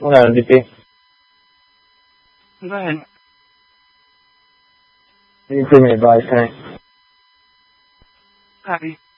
Magkano DP? Go ahead. DP may bayad ka na. Copy.